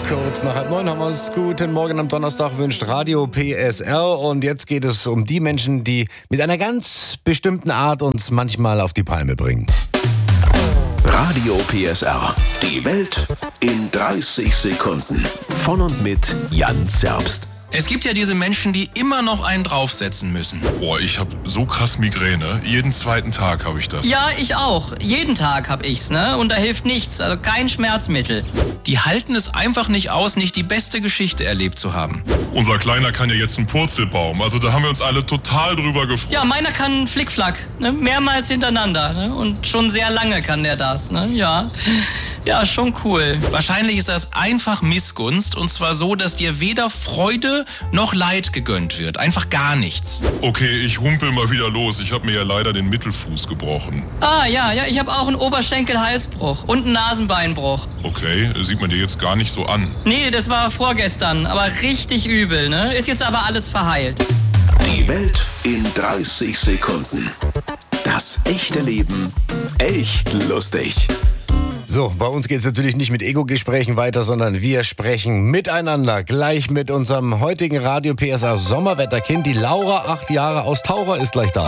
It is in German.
Kurz nach 8:30 haben wir es. Guten Morgen am Donnerstag wünscht Radio PSR. Und jetzt geht es um die Menschen, die mit einer ganz bestimmten Art uns manchmal auf die Palme bringen. Radio PSR. Die Welt in 30 Sekunden. Von und mit Jan Zerbst. Es gibt ja diese Menschen, die immer noch einen draufsetzen müssen. Boah, ich habe so krass Migräne. Jeden zweiten Tag habe ich das. Ja, ich auch. Jeden Tag hab ich's, ne? Und da hilft nichts, also kein Schmerzmittel. Die halten es einfach nicht aus, nicht die beste Geschichte erlebt zu haben. Unser Kleiner kann ja jetzt einen Purzelbaum. Also da haben wir uns alle total drüber gefreut. Ja, meiner kann Flickflack, ne? Mehrmals hintereinander, ne? Und schon sehr lange kann der das, ne? Ja. Ja, schon cool. Wahrscheinlich ist das einfach Missgunst, und zwar so, dass dir weder Freude noch Leid gegönnt wird. Einfach gar nichts. Okay, ich humpel mal wieder los. Ich habe mir ja leider den Mittelfuß gebrochen. Ah, ja, ich habe auch einen Oberschenkel-Halsbruch und einen Nasenbeinbruch. Okay, sieht man dir jetzt gar nicht so an. Nee, das war vorgestern, aber richtig übel, ne? Ist jetzt aber alles verheilt. Die Welt in 30 Sekunden. Das echte Leben echt lustig. So, bei uns geht es natürlich nicht mit Ego-Gesprächen weiter, sondern wir sprechen miteinander. Gleich mit unserem heutigen Radio PSR Sommerwetterkind. Die Laura, 8 Jahre aus Taucher, ist gleich da.